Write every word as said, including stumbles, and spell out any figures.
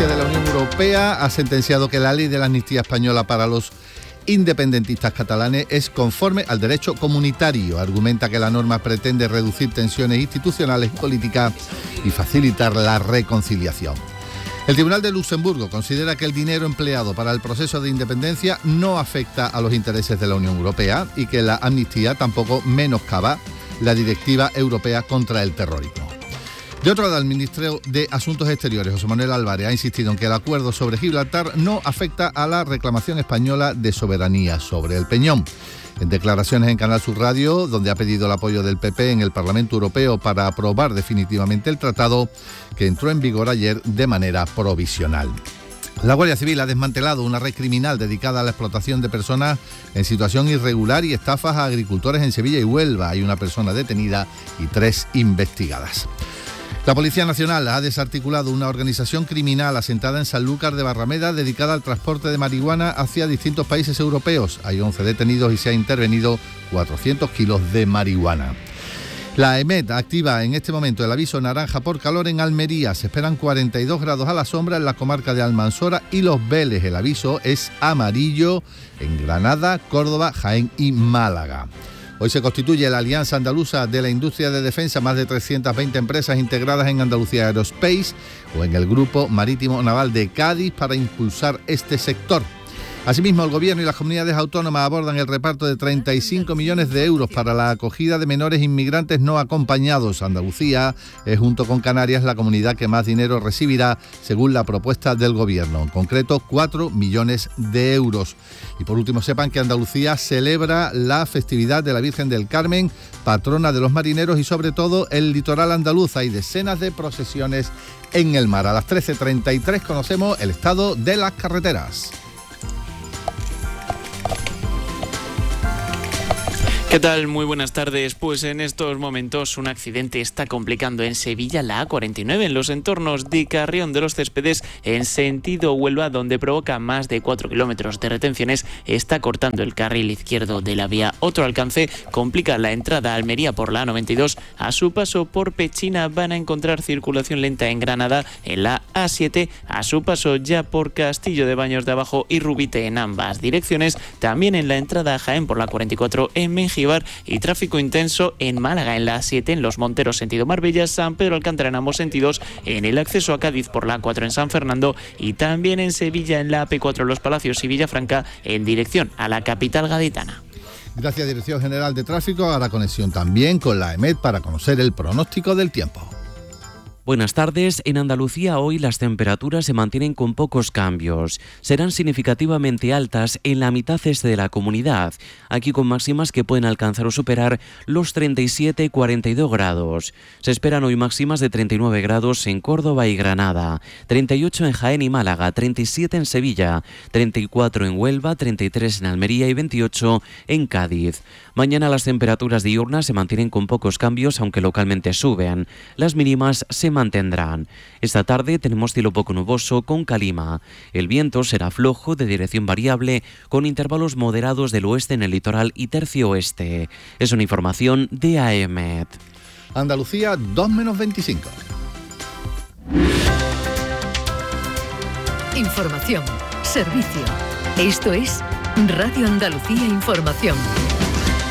Justicia de la Unión Europea ha sentenciado que la ley de la amnistía española para los independentistas catalanes es conforme al derecho comunitario. Argumenta que la norma pretende reducir tensiones institucionales y políticas y facilitar la reconciliación. El Tribunal de Luxemburgo considera que el dinero empleado para el proceso de independencia no afecta a los intereses de la Unión Europea y que la amnistía tampoco menoscaba la Directiva Europea contra el Terrorismo. De otro lado, el ministro de Asuntos Exteriores, José Manuel Álvarez, ha insistido en que el acuerdo sobre Gibraltar no afecta a la reclamación española de soberanía sobre el Peñón. En declaraciones en Canal Sur Radio, donde ha pedido el apoyo del P P en el Parlamento Europeo para aprobar definitivamente el tratado, que entró en vigor ayer de manera provisional. La Guardia Civil ha desmantelado una red criminal dedicada a la explotación de personas en situación irregular y estafas a agricultores en Sevilla y Huelva. Hay una persona detenida y tres investigadas. La Policía Nacional ha desarticulado una organización criminal asentada en Sanlúcar de Barrameda dedicada al transporte de marihuana hacia distintos países europeos. Hay once detenidos y se ha intervenido cuatrocientos kilos de marihuana. La EMET activa en este momento el aviso naranja por calor en Almería. Se esperan cuarenta y dos grados a la sombra en la comarca de Almanzora y Los Vélez. El aviso es amarillo en Granada, Córdoba, Jaén y Málaga. Hoy se constituye la Alianza Andaluza de la Industria de Defensa, más de trescientas veinte empresas integradas en Andalucía Aerospace o en el Grupo Marítimo Naval de Cádiz para impulsar este sector. Asimismo, el Gobierno y las comunidades autónomas abordan el reparto de treinta y cinco millones de euros para la acogida de menores inmigrantes no acompañados. Andalucía es, junto con Canarias, la comunidad que más dinero recibirá según la propuesta del Gobierno, en concreto cuatro millones de euros. Y por último, sepan que Andalucía celebra la festividad de la Virgen del Carmen, patrona de los marineros y sobre todo el litoral andaluz. Hay decenas de procesiones en el mar. A las trece treinta y tres conocemos el estado de las carreteras. ¿Qué tal? Muy buenas tardes. Pues en estos momentos un accidente está complicando en Sevilla la A cuarenta y nueve en los entornos de Carrión de los Céspedes en sentido Huelva, donde provoca más de cuatro kilómetros de retenciones. Está cortando el carril izquierdo de la vía. Otro alcance complica la entrada a Almería por la A noventa y dos. A su paso por Pechina van a encontrar circulación lenta en Granada en la A siete. A su paso ya por Castillo de Baños de Abajo y Rubite en ambas direcciones. También en la entrada a Jaén por la cuarenta y cuatro en Mengíbar. Y tráfico intenso en Málaga en la A siete, en Los Monteros sentido Marbella, San Pedro Alcántara en ambos sentidos, en el acceso a Cádiz por la A cuatro en San Fernando y también en Sevilla en la A P cuatro Los Palacios y Villafranca en dirección a la capital gaditana. Gracias, Dirección General de Tráfico. Ahora conexión también con la EMET para conocer el pronóstico del tiempo. Buenas tardes. En Andalucía hoy las temperaturas se mantienen con pocos cambios. Serán significativamente altas en la mitad este de la comunidad, aquí con máximas que pueden alcanzar o superar los treinta y siete y cuarenta y dos grados. Se esperan hoy máximas de treinta y nueve grados en Córdoba y Granada, treinta y ocho en Jaén y Málaga, treinta y siete en Sevilla, treinta y cuatro en Huelva, treinta y tres en Almería y veintiocho en Cádiz. Mañana las temperaturas diurnas se mantienen con pocos cambios, aunque localmente suben. Las mínimas se mantendrán. Esta tarde tenemos cielo poco nuboso con calima. El viento será flojo de dirección variable con intervalos moderados del oeste en el litoral y tercio oeste. Es una información de AEMET. Andalucía, dos menos veinticinco. Información, servicio. Esto es Radio Andalucía Información.